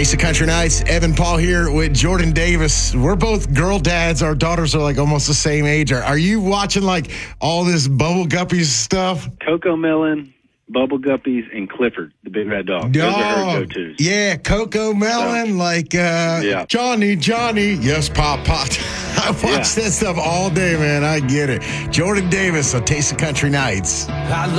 Taste of Country Nights. Evan Paul here with Jordan Davis. We're both girl dads. Our daughters are like almost the same age. Are you watching like all this Bubble Guppies stuff? Coco Melon, Bubble Guppies, and Clifford, the big red dog. Those are her go-tos. Yeah, Coco Melon, Johnny, yes, Pop. I watch that stuff all day, man. I get it. Jordan Davis, a Taste of Country Nights.